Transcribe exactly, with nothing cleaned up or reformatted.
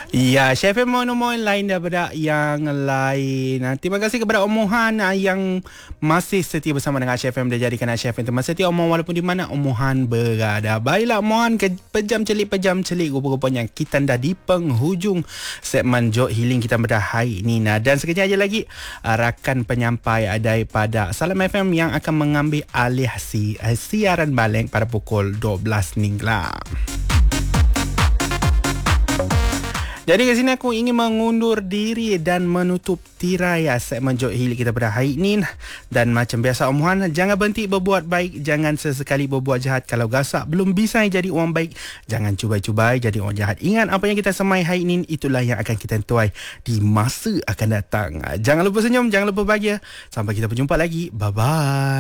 Ya, Chef M mohon lain daripada yang lain. Ah, Terima kasih kepada Om Mohan ah, yang masih setia bersama dengan Chef M dan jadikan Chef M teman setia Om Mohan walaupun di mana Om Mohan berada. Baiklah Om Mohan, ke pejam celik pejam celik rupa-rupanya kita dah di penghujung segmen Jok Healing kita pada hari ini. Nah, dan sekejap aja lagi ah, rakan penyampai daripada Salam F M yang akan mengambil alih si, ah, siaran balik pada pukul dua belas ni lah. Jadi ke sini aku ingin mengundur diri dan menutup tirai segmen Jok Healing kita pada hari ini. Dan macam biasa Om Mohan, jangan berhenti berbuat baik, jangan sesekali berbuat jahat. Kalau gasak belum bisa jadi orang baik, jangan cubai-cubai jadi orang jahat. Ingat apa yang kita semai hari ini, itulah yang akan kita tuai di masa akan datang. Jangan lupa senyum, jangan lupa bahagia. Sampai kita berjumpa lagi. Bye-bye.